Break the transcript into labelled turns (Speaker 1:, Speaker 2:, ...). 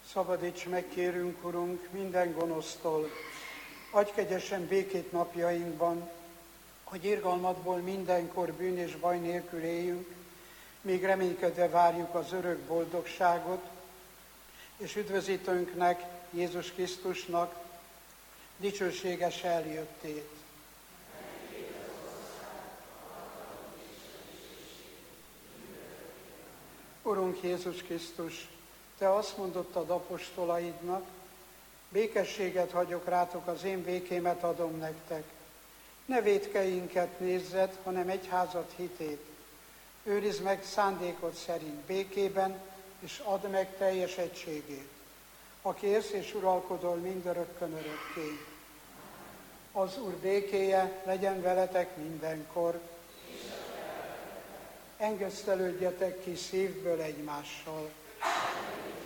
Speaker 1: Szabadíts meg, kérünk, Urunk, minden gonosztól. Adj kegyesen békét napjainkban, hogy irgalmadból mindenkor bűn és baj nélkül éljünk, míg reménykedve várjuk az örök boldogságot, és üdvözítőnknek, Jézus Krisztusnak dicsőséges eljöttét. Urunk Jézus Krisztus, Te azt mondottad apostolaidnak, békességet hagyok rátok, az én békémet adom nektek. Ne vétkeinket nézzed, hanem egyházad hitét. Őrizd meg szándékod szerint békében, és add meg teljes egységét. Aki élsz és uralkodol mindörökkön örökké. Az Úr békéje legyen veletek mindenkor. Engesztelődjetek ki szívből egymással.